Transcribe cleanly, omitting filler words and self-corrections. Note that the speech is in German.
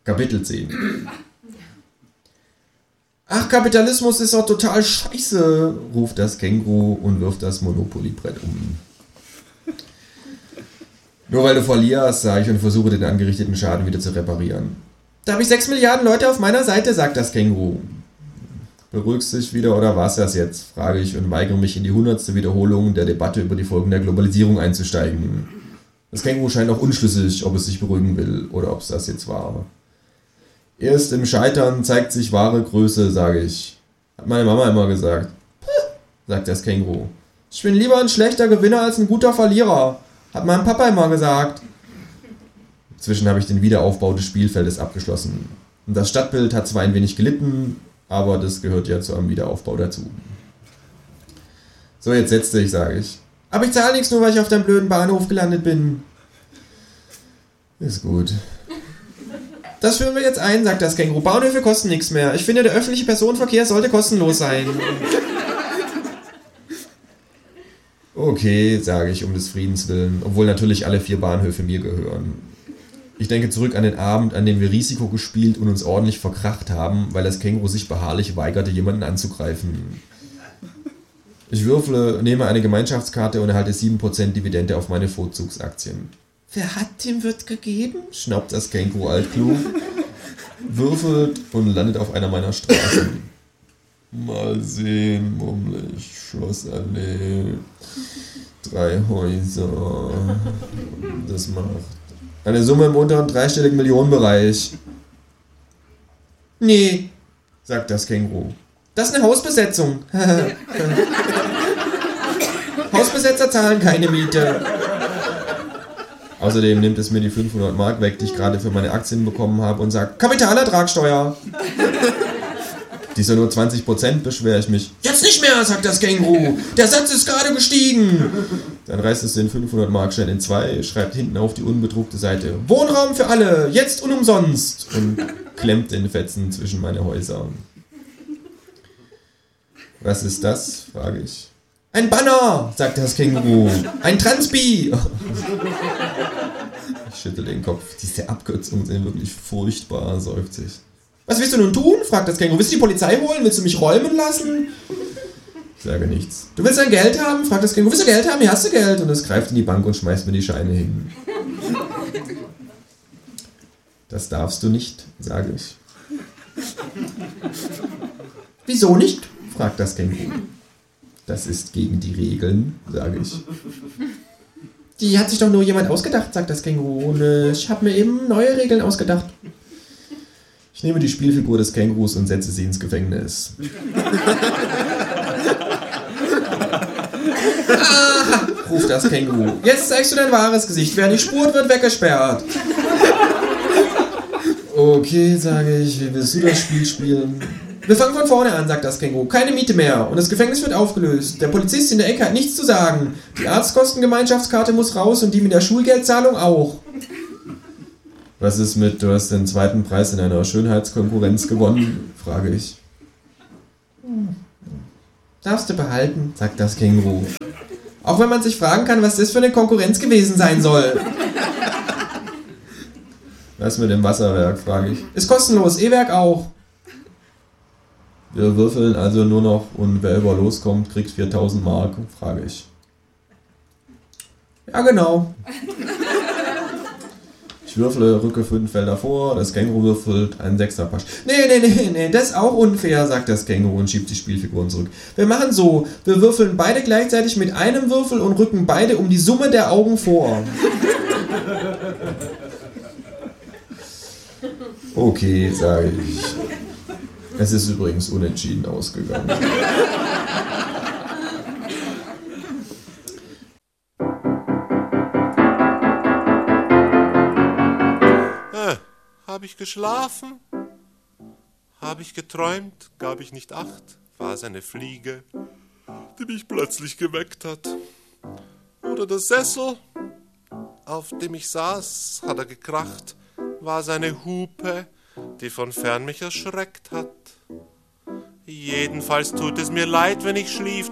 Kapitel 10. Ach, Kapitalismus ist doch total scheiße, ruft das Känguru und wirft das Monopoly-Brett um. Nur weil du verlierst, sage ich und versuche den angerichteten Schaden wieder zu reparieren. Da habe ich 6 Milliarden Leute auf meiner Seite, sagt das Känguru. Beruhigst dich wieder oder war's das jetzt, frage ich und weigere mich in die 100. Wiederholung der Debatte über die Folgen der Globalisierung einzusteigen. Das Känguru scheint auch unschlüssig, ob es sich beruhigen will oder ob es das jetzt war. Erst im Scheitern zeigt sich wahre Größe, sage ich. Hat meine Mama immer gesagt. Sagt das Känguru. Ich bin lieber ein schlechter Gewinner als ein guter Verlierer. Hat mein Papa immer gesagt. Inzwischen habe ich den Wiederaufbau des Spielfeldes abgeschlossen. Und das Stadtbild hat zwar ein wenig gelitten, aber das gehört ja zu einem Wiederaufbau dazu. So, jetzt setz dich, sage ich. Aber ich zahle nichts, nur weil ich auf deinem blöden Bahnhof gelandet bin. Ist gut. Das führen wir jetzt ein, sagt das Känguru. Bahnhöfe kosten nichts mehr. Ich finde, der öffentliche Personenverkehr sollte kostenlos sein. Okay, sage ich um des Friedens willen, obwohl natürlich alle 4 Bahnhöfe mir gehören. Ich denke zurück an den Abend, an dem wir Risiko gespielt und uns ordentlich verkracht haben, weil das Känguru sich beharrlich weigerte, jemanden anzugreifen. Ich würfle, nehme eine Gemeinschaftskarte und erhalte 7% Dividende auf meine Vorzugsaktien. Wer hat, dem wird gegeben? Schnaubt das Känguru altklug, würfelt und landet auf einer meiner Straßen. Mal sehen, murmle ich, Schlossallee, 3 Häuser, das macht eine Summe im unteren dreistelligen Millionenbereich. Nee, sagt das Känguru. Das ist eine Hausbesetzung. Hausbesetzer zahlen keine Miete. Außerdem nimmt es mir die 500 Mark weg, die ich gerade für meine Aktien bekommen habe und sagt, Kapitalertragssteuer. Die ist ja nur 20%, beschwere ich mich. Jetzt nicht mehr, sagt das Känguru. Der Satz ist gerade gestiegen. Dann reißt es den 500 Mark Schein in 2, schreibt hinten auf die unbedruckte Seite, Wohnraum für alle, jetzt und umsonst. Und klemmt den Fetzen zwischen meine Häuser. Was ist das, frage ich. Ein Banner, sagt das Känguru. Ein Transpi. Ich schüttel den Kopf. Diese Abkürzungen sind wirklich furchtbar, seufzt ich. Was willst du nun tun? Fragt das Känguru. Willst du die Polizei holen? Willst du mich räumen lassen? Ich sage nichts. Du willst dein Geld haben? Fragt das Känguru. Willst du Geld haben? Hier hast du Geld. Und es greift in die Bank und schmeißt mir die Scheine hin. Das darfst du nicht, sage ich. Wieso nicht? Fragt das Känguru. Das ist gegen die Regeln, sage ich. Die hat sich doch nur jemand ausgedacht, sagt das Känguru. Und ich habe mir eben neue Regeln ausgedacht. Ich nehme die Spielfigur des Kängurus und setze sie ins Gefängnis. Ah, ruft das Känguru. Jetzt zeigst du dein wahres Gesicht. Wer nicht spurt, wird weggesperrt. Okay, sage ich. Wie willst du das Spiel spielen? Wir fangen von vorne an, sagt das Känguru. Keine Miete mehr. Und das Gefängnis wird aufgelöst. Der Polizist in der Ecke hat nichts zu sagen. Die Arztkostengemeinschaftskarte muss raus und die mit der Schulgeldzahlung auch. Was ist mit, du hast den 2. Preis in einer Schönheitskonkurrenz gewonnen? Frage ich. Darfst du behalten, sagt das Känguru. Auch wenn man sich fragen kann, was das für eine Konkurrenz gewesen sein soll. Was mit dem Wasserwerk, frage ich. Ist kostenlos, E-Werk auch. Wir würfeln also nur noch und wer über loskommt, kriegt 4000 Mark, frage ich. Ja, genau. Ich würfle, rücke 5 Felder vor, das Känguru würfelt einen 6er Pasch. Nee, das ist auch unfair, sagt das Känguru und schiebt die Spielfiguren zurück. Wir machen so, wir würfeln beide gleichzeitig mit einem Würfel und rücken beide um die Summe der Augen vor. Okay, sage ich. Es ist übrigens unentschieden ausgegangen. Hab ich geschlafen? Hab ich geträumt? Gab ich nicht acht? War es eine Fliege, die mich plötzlich geweckt hat? Oder der Sessel, auf dem ich saß, hat er gekracht? War es eine Hupe, die von fern mich erschreckt hat? Jedenfalls tut es mir leid, wenn ich schlief,